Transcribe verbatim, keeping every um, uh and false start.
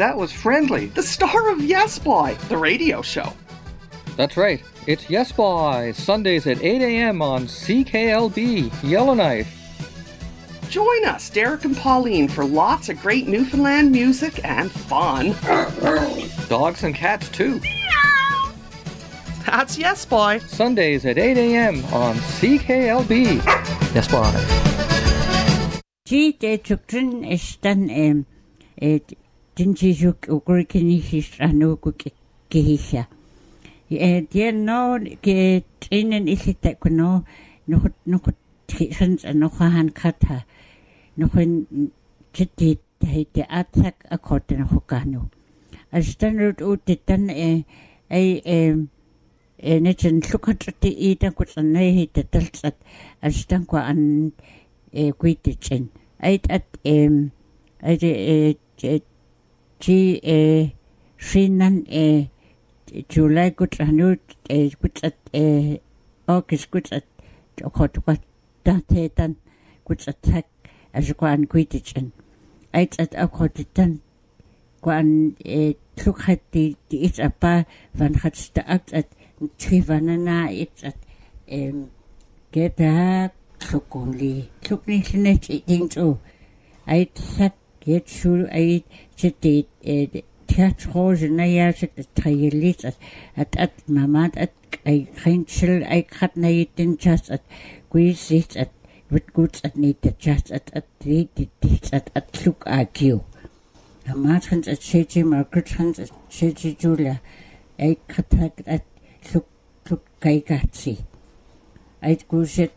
that was Friendly, the star of Yes Boy, the radio show. That's right. It's Yes Boy, Sundays at eight a.m. on C K L B, Yellowknife. Join us, Derek and Pauline, for lots of great Newfoundland music and fun. Dogs and cats, too. That's Yes Boy. Sundays at eight a.m. on C K L B. Yes Boy. G de chukrin estan em et dinjijuk ukurkinishish anukuk kihisha. Eh dia no ke tinen isita kuno no no tishans anohan kata no kun chiti te atak akoten hokano. Astan utitan e ai em Neten lukatati ita kutsanay tatalsat astan ko an kuitichin. Ait at em ait e chi e shinan e July kutsanut e kutsat e August kutsat kotukat datetan kutsatak as ko an kuitichin. Ait at akotitan ko an e lukati di it apa van hatsta at Trivanana it's at um get back look only look net eating too. I sat get sure I sit it catch horse and I asked the trialis at at mamma at I can't chill I cut night in just at we sit at with goods at need the just at at three at at look at you. The Martins at Shady Margaret Hans at Shady Julia I cut at look look kay katsi. I'd go sit